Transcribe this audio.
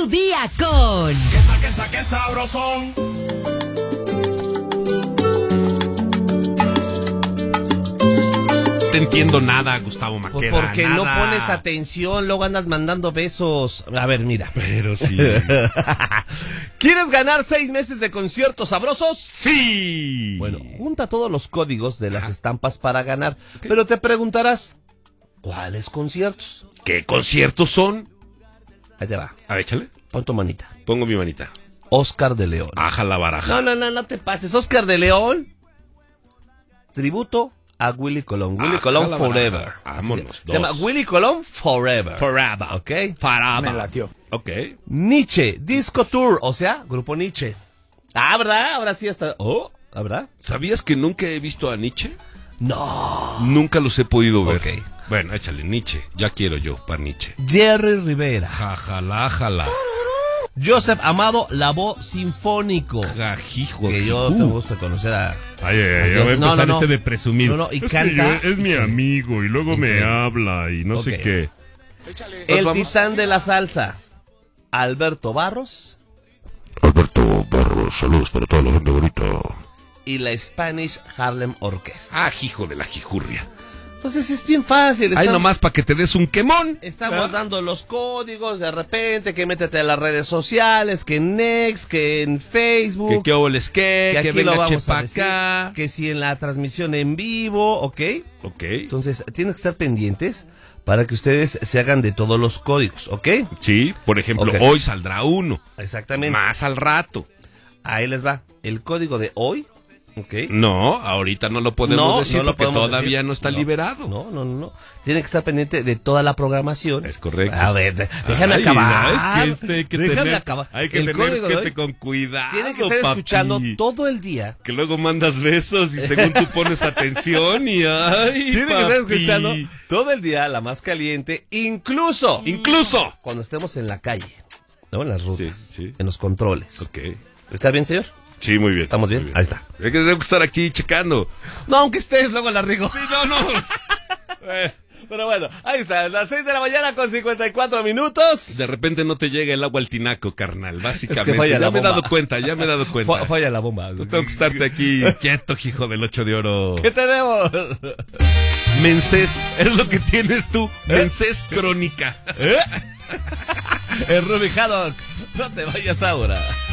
tu día con... ¡Qué sabrosón! No te entiendo nada, Gustavo Pues Maqueda. porque nada. no pones atención, luego andas mandando besos. A ver, mira. Pero sí. ¿Quieres ganar 6 meses de conciertos sabrosos? ¡Sí! Bueno, junta todos los códigos de las estampas para ganar. Okay. Pero te preguntarás, ¿cuáles conciertos? ¿Qué conciertos son? Ahí te va. A ver, échale. Pon tu manita. Pongo mi manita. Oscar de León. Aja la baraja. No te pases. Oscar de León. Tributo a Willy Colón. Willy Colón Forever. Vámonos. Se llama Willy Colón Forever. Forever. ¿Ok? Forever. Me latió. Ok. Nietzsche Disco Tour. O sea, Grupo Nietzsche. Ah, ¿verdad? Ahora sí está. Oh, ¿verdad? ¿Sabías que nunca he visto a Nietzsche? No. Nunca los he podido ver. Ok. Bueno, échale, Nietzsche. Ya quiero yo para Nietzsche. Jerry Rivera. Jala. Joseph Amado, la voz sinfónico. Jajijo. Que yo te gusta conocer a... Ay, ya voy a empezar no. de presumir. No, y es canta... Que es mi amigo y luego me habla y no sé qué. El titán de la salsa, Alberto Barros. Saludos para toda la gente bonita. Y la Spanish Harlem Orchestra. Ah, hijo de la jijurria. Entonces es bien fácil. Ahí nomás para que te des un quemón. Estamos dando los códigos de repente, que métete a las redes sociales, que en Next, que en Facebook. Que oles que aquí venga lo vamos chepa a decir, acá. que si en la transmisión en vivo, ¿ok? Ok. Entonces tienes que estar pendientes para que ustedes se hagan de todos los códigos, ¿ok? Sí, por ejemplo, Ok. hoy saldrá uno. Exactamente. Más al rato. Ahí les va. El código de hoy, ¿ok? No, ahorita no lo podemos decir no lo porque podemos todavía decir. no está liberado. No. Tiene que estar pendiente de toda la programación. Es correcto. A ver, déjame acabar. Es que hay que Déjame tener, acabar. hay que El tener código de gente hoy con cuidado. tiene que estar papi. escuchando todo el día. Que luego mandas besos y según tú pones atención y ay, Tiene que estar papi. escuchando todo el día la más caliente, incluso cuando estemos en la calle, ¿no? En las rutas, Sí. en los controles. Ok. ¿Está bien, señor? Sí, muy bien. ¿Estamos bien? Muy Ahí está. Es que tengo que estar aquí checando. No, aunque estés, luego la riego. Sí, no. Pero bueno, ahí está, las 6 de la mañana con 54 minutos. De repente no te llega el agua al tinaco, carnal, básicamente. Es que falla la ya me he bomba. dado cuenta. Falla la bomba. Pues tengo que estarte aquí quieto, hijo del 8 de oro. ¿Qué tenemos? Mensés, es lo que tienes tú. Mensés crónica. El Ruby Haddock. No te vayas ahora.